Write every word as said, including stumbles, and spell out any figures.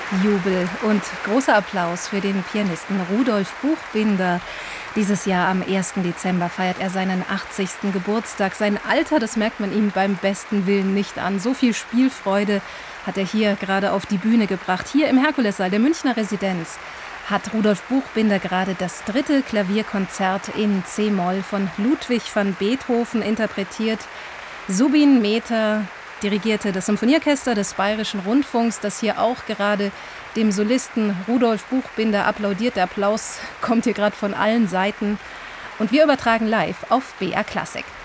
Jubel und großer Applaus für den Pianisten Rudolf Buchbinder. Dieses Jahr am ersten Dezember feiert er seinen achtzigsten Geburtstag. Sein Alter, das merkt man ihm beim besten Willen nicht an. So viel Spielfreude hat er hier gerade auf die Bühne gebracht. Hier im Herkulessaal der Münchner Residenz hat Rudolf Buchbinder gerade das dritte Klavierkonzert in C-Moll von Ludwig van Beethoven interpretiert. Zubin Mehta dirigierte das Symphonieorchester des Bayerischen Rundfunks, das hier auch gerade dem Solisten Rudolf Buchbinder applaudiert. Der Applaus kommt hier gerade von allen Seiten. Und wir übertragen live auf B R Klassik.